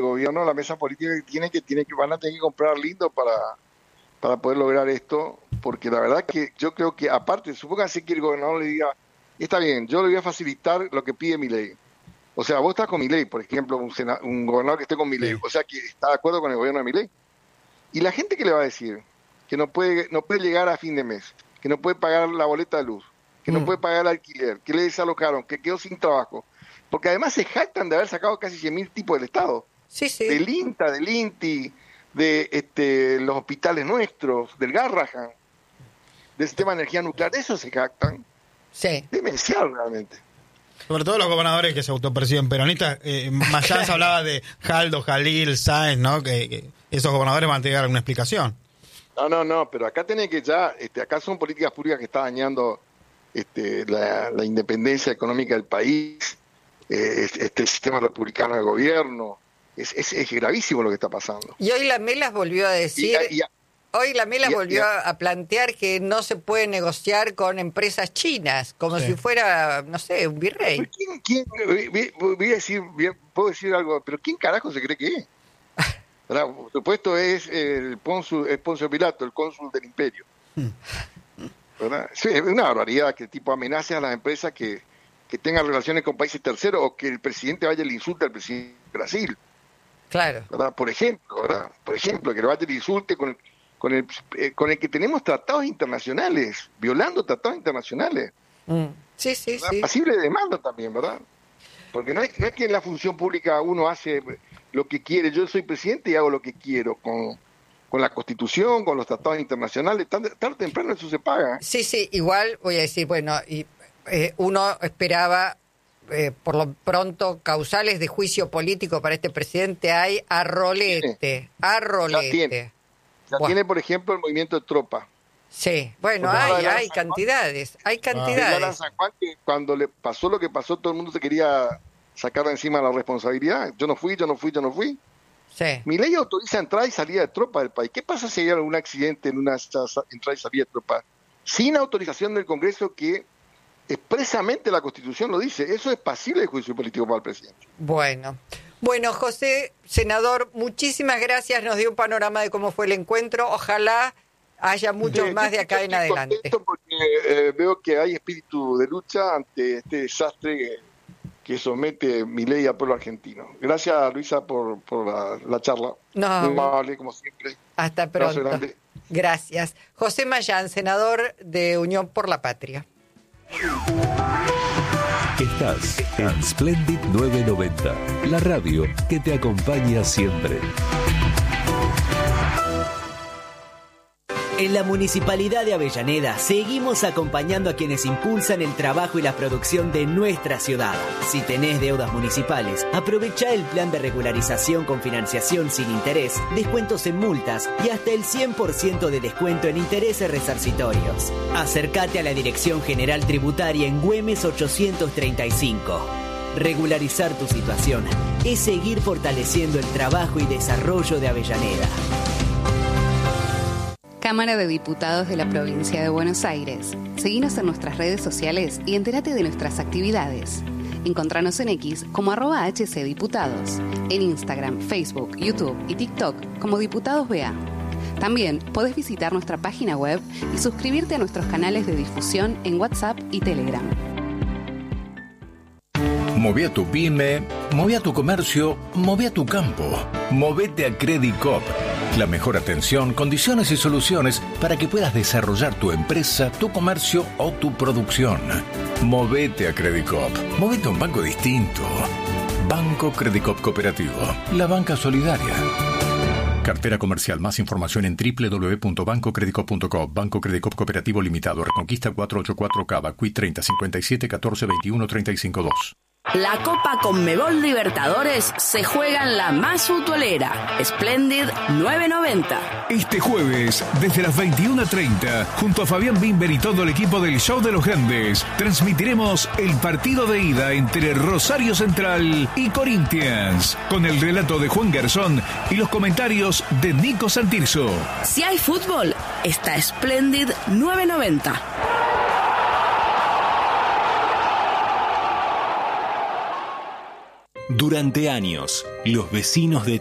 gobierno, la mesa política que van a tener que comprar lindo para poder lograr esto, porque la verdad que yo creo que, aparte, supóngase que el gobernador le diga, está bien, yo le voy a facilitar lo que pide mi ley. O sea, vos estás con Milei, por ejemplo, un gobernador que esté con Milei, o sea, que está de acuerdo con el gobierno de Milei. ¿Y la gente qué le va a decir? Que no puede llegar a fin de mes, que no puede pagar la boleta de luz, que no puede pagar el alquiler, que le desalojaron, que quedó sin trabajo. Porque además se jactan de haber sacado casi 100.000 tipos del Estado. Sí, sí. Del INTA, del INTI, de los hospitales nuestros, del Garrahan, del sistema de energía nuclear. Eso se jactan. Sí. Demencial realmente. Sobre todo los gobernadores que se autoperciben peronistas. Mayans hablaba de Jaldo, Jalil, Sáenz, ¿no? Que esos gobernadores van a tener alguna explicación. No, pero acá tiene que ya, acá son políticas públicas que están dañando la independencia económica del país, el sistema republicano de gobierno. Es gravísimo lo que está pasando. Y hoy la Melas volvió a decir... Hoy la Melas volvió a plantear que no se puede negociar con empresas chinas, como si fuera, no sé, un virrey. Puedo decir algo, pero ¿quién carajo se cree que es? Por supuesto es el Poncio Pilato, el cónsul del imperio. ¿Verdad? Sí, es una barbaridad que el tipo amenace a las empresas que tengan relaciones con países terceros, o que el presidente vaya y le insulte al presidente de Brasil. Claro. ¿Verdad? Por ejemplo, que le vaya y le insulte con el que tenemos tratados internacionales, violando tratados internacionales. Sí. Pasible de demanda también, ¿verdad? Porque no es que en la función pública uno hace lo que quiere. Yo soy presidente y hago lo que quiero con la Constitución, con los tratados internacionales. Tarde o temprano eso se paga. Sí, igual voy a decir, bueno, y uno esperaba, por lo pronto, causales de juicio político para este presidente hay a rolete. Tiene, por ejemplo, el movimiento de tropa. Sí, bueno, hay cantidades. San Juan, que cuando le pasó lo que pasó, todo el mundo se quería sacar de encima la responsabilidad. Yo no fui. Sí. Mi ley autoriza entrada y salida de tropa del país. ¿Qué pasa si hay algún accidente en una entrada y salida de tropa? Sin autorización del Congreso, que expresamente la Constitución lo dice. Eso es pasible de juicio político para el presidente. Bueno, José, senador, muchísimas gracias. Nos dio un panorama de cómo fue el encuentro. Ojalá haya muchos más de acá en adelante. Porque veo que hay espíritu de lucha ante este desastre que somete Milei al pueblo argentino. Gracias, Luisa, por la charla. Muy amable, como siempre. Hasta pronto. Gracias. José Mayans, senador de Unión por la Patria. Estás en Splendid 990, la radio que te acompaña siempre. En la Municipalidad de Avellaneda seguimos acompañando a quienes impulsan el trabajo y la producción de nuestra ciudad. Si tenés deudas municipales, aprovecha el plan de regularización con financiación sin interés, descuentos en multas y hasta el 100% de descuento en intereses resarcitorios. Acércate a la Dirección General Tributaria en Güemes 835. Regularizar tu situación es seguir fortaleciendo el trabajo y desarrollo de Avellaneda. Cámara de Diputados de la Provincia de Buenos Aires. Seguinos en nuestras redes sociales y entérate de nuestras actividades. Encontranos en X como @HCDiputados, en Instagram, Facebook, YouTube y TikTok como Diputados BA. También podés visitar nuestra página web y suscribirte a nuestros canales de difusión en WhatsApp y Telegram. Moví a tu pyme, moví a tu comercio, moví a tu campo. Movete a Credit Coop. La mejor atención, condiciones y soluciones para que puedas desarrollar tu empresa, tu comercio o tu producción. Movete a Credit Coop. Movete a un banco distinto. Banco Credit Coop Cooperativo. La banca solidaria. Cartera comercial. Más información en www.bancocreditcoop.com. Banco Credit Coop Cooperativo Limitado. Reconquista 484 Cava. Qui 30 57 14 21 35 2. La Copa Conmebol Libertadores se juega en la más futbolera, Splendid 990. Este jueves, desde las 21:30, junto a Fabián Bimber y todo el equipo del Show de los Grandes, transmitiremos el partido de ida entre Rosario Central y Corinthians, con el relato de Juan Garzón y los comentarios de Nico Santirso. Si hay fútbol, está Splendid 990. Durante años, los vecinos de